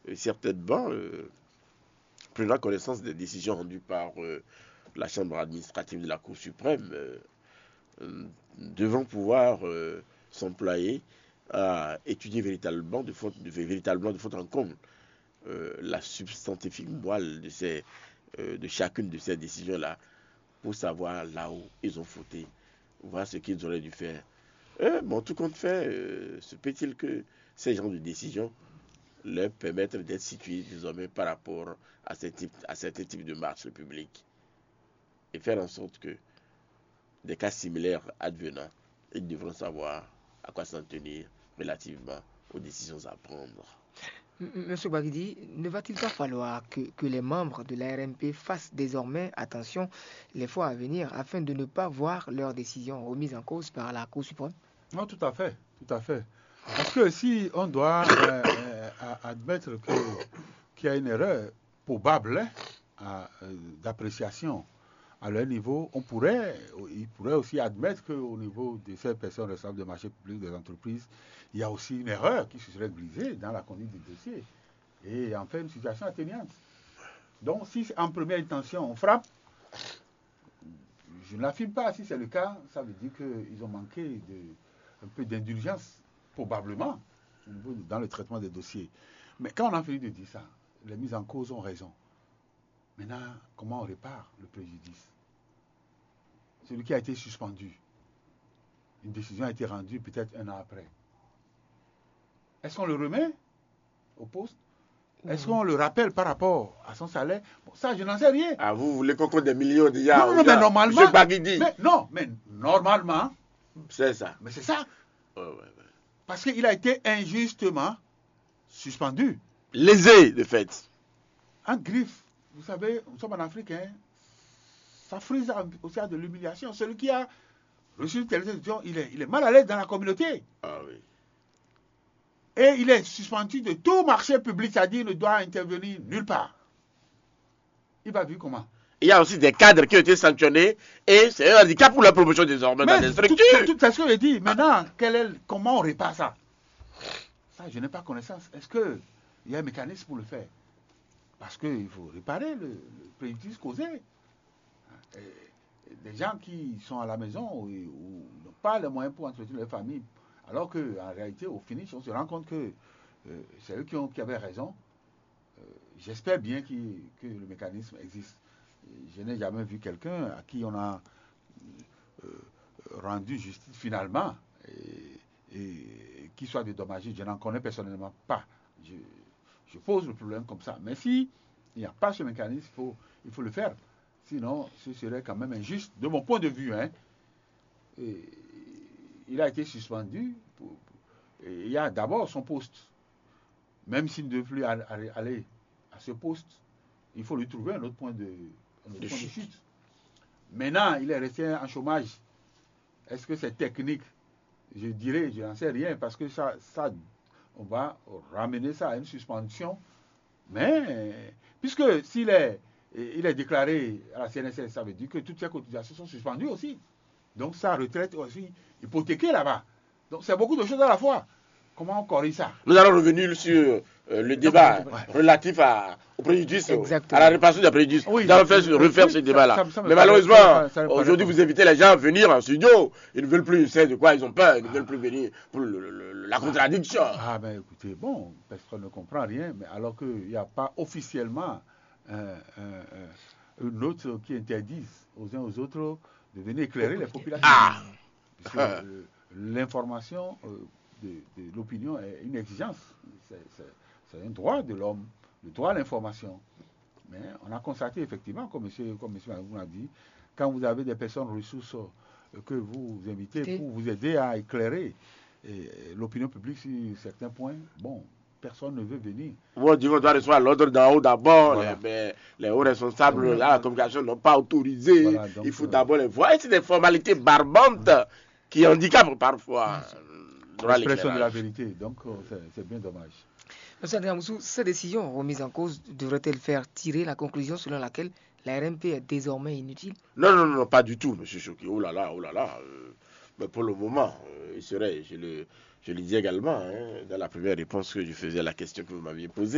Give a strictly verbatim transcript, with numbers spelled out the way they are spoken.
euh, certainement, euh, prenant connaissance des décisions rendues par euh, la Chambre administrative de la Cour suprême, euh, euh, devront pouvoir euh, s'employer à étudier véritablement de fond, de, véritablement de fond en comble euh, la substantifique moelle de, ces, euh, de chacune de ces décisions-là, pour savoir là où ils ont fauté, voir ce qu'ils auraient dû faire. Euh, bon, tout compte fait, euh, se peut-il que ces genres de décisions leur permettent d'être situés désormais par rapport à, ces types, à certains types de marches publiques et faire en sorte que des cas similaires advenant, ils devront savoir à quoi s'en tenir relativement aux décisions à prendre. Monsieur Baguidi, ne va-t-il pas falloir que, que les membres de l'A R M P fassent désormais attention les fois à venir afin de ne pas voir leurs décisions remises en cause par la Cour suprême? Non, tout à fait, tout à fait. Parce que si on doit euh, euh, admettre que, qu'il y a une erreur probable hein, euh, d'appréciation à leur niveau, on pourrait, ils pourraient aussi admettre qu'au niveau de ces personnes responsables de marché public des entreprises, il y a aussi une erreur qui se serait brisée dans la conduite du dossier et en fait une situation atténuante. Donc si en première intention on frappe, je ne l'affirme pas, si c'est le cas, ça veut dire qu'ils ont manqué de, un peu d'indulgence, probablement, dans le traitement des dossiers. Mais quand on a fini de dire ça, les mises en cause ont raison. Maintenant, comment on répare le préjudice? Celui qui a été suspendu, une décision a été rendue peut-être un an après. Est-ce qu'on le remet au poste? Est-ce qu'on le rappelle par rapport à son salaire? Bon, ça, je n'en sais rien. Ah, vous voulez qu'on compte des millions déjà? Non, non, mais normalement. Monsieur Baguidi. Mais, non, mais normalement. C'est ça. Mais c'est ça. Ouais, ouais, ouais. Parce qu'il a été injustement suspendu. Lésé, de fait. En griffe. Vous savez, nous sommes en Afrique, hein. Ça frise aussi à de l'humiliation. Celui qui a reçu telle décision, il est, il est mal à l'aise dans la communauté. Ah oui. Et il est suspendu de tout marché public, c'est-à-dire qu'il ne doit intervenir nulle part. Il va vivre comment? Il y a aussi des cadres qui ont été sanctionnés et c'est un handicap pour la promotion désormais Mais dans les structures. Tout, tout, c'est ce que je dis. Maintenant, quel est, comment on répare ça? Ça, je n'ai pas connaissance. Est-ce qu'il y a un mécanisme pour le faire? Parce qu'il faut réparer le, le préjudice causé. Et, et des gens qui sont à la maison ou, ou n'ont pas les moyens pour entretenir leur famille, alors qu'en réalité, au finish, on se rend compte que euh, c'est eux qui, ont, qui avaient raison. Euh, j'espère bien qu'il, que le mécanisme existe. Je n'ai jamais vu quelqu'un à qui on a euh, rendu justice finalement et, et qui soit dédommagé. Je n'en connais personnellement pas. Je, je pose le problème comme ça. Mais si il n'y a pas ce mécanisme, il faut, il faut le faire. Sinon, ce serait quand même injuste, de mon point de vue. Hein. Et, il a été suspendu. Pour, pour, et il y a d'abord son poste. Même s'il ne devait plus aller à ce poste, il faut lui trouver un autre point de, un autre point de chute. Maintenant, il est resté en chômage. Est-ce que c'est technique? Je dirais, je n'en sais rien, parce que ça, ça, on va ramener ça à une suspension. Mais, puisque s'il est, il est déclaré à la C N S S, ça veut dire que toutes ces cotisations sont suspendues aussi. Donc sa retraite aussi hypothéquée là-bas. Donc c'est beaucoup de choses à la fois. Comment on corrige ça? Nous allons revenir sur euh, le débat ouais. relatif à, au préjudice, à la réparation des préjudices. Oui, nous allons faire, refaire oui, ce débat-là. Mais malheureusement, aujourd'hui, vous invitez les gens à venir en studio. Ils ne veulent plus, ils savent de quoi ils ont peur. Ils ne ah. veulent plus venir pour le, le, le, la contradiction. Ah ben écoutez, bon, personne ne comprend rien, mais alors qu'il n'y a pas officiellement euh, euh, une note qui interdise aux uns aux autres de venir éclairer les populations. Ah. Parce que euh, l'information euh, de, de l'opinion est une exigence. C'est, c'est, c'est un droit de l'homme, le droit à l'information. Mais on a constaté effectivement, comme M. comme monsieur l'a dit, quand vous avez des personnes ressources euh, que vous invitez okay. pour vous aider à éclairer et, et l'opinion publique sur certains points, bon, personne ne veut venir. Moi, je dois recevoir l'ordre d'en haut d'abord. Voilà. Les, les hauts responsables de la communication n'ont pas autorisé. Voilà, donc, Il faut euh, d'abord les voir. Et c'est des formalités barbantes euh, qui handicapent parfois euh, l'expression de la vérité. Donc, euh, c'est, c'est bien dommage. Monsieur André Amoussou, ces décisions remises en cause devraient-elles faire tirer la conclusion selon laquelle la R M P est désormais inutile? Non, non, non, pas du tout, monsieur Choki. Oh là là, oh là là. Euh, mais pour le moment, euh, il serait, je le, je le dis également, hein, dans la première réponse que je faisais à la question que vous m'aviez posée.